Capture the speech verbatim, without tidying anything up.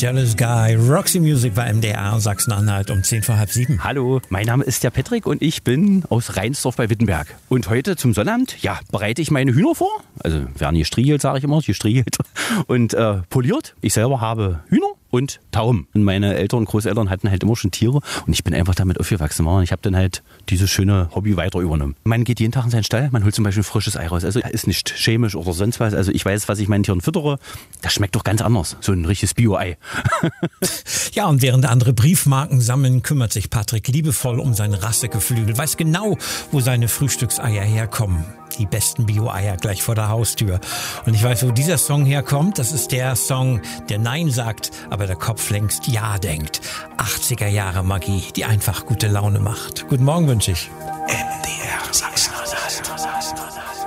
Jealous Guy. Roxy Music bei M D R Sachsen-Anhalt um zehn vor halb sieben. Hallo, mein Name ist der Patrick und ich bin aus Reinsdorf bei Wittenberg. Und heute zum Sonnabend, ja, bereite ich meine Hühner vor. Also werden gestriegelt, sage ich immer, gestriegelt und äh, poliert. Ich selber habe Hühner und Tauben. Und meine Eltern und Großeltern hatten halt immer schon Tiere und ich bin einfach damit aufgewachsen. Und ich habe dann halt dieses schöne Hobby weiter übernommen. Man geht jeden Tag in seinen Stall, man holt zum Beispiel frisches Ei raus. Also ist nicht chemisch oder sonst was. Also ich weiß, was ich meinen Tieren füttere. Das schmeckt doch ganz anders. So ein richtiges Bio-Ei. Ja, und während andere Briefmarken sammeln, kümmert sich Patrick liebevoll um sein Rassegeflügel. Weiß genau, wo seine Frühstückseier herkommen. Die besten Bio-Eier gleich vor der Haustür. Und ich weiß, wo dieser Song herkommt. Das ist der Song, der Nein sagt, aber der Kopf längst Ja denkt. achtziger Jahre Magie, die einfach gute Laune macht. Guten Morgen wünsche ich.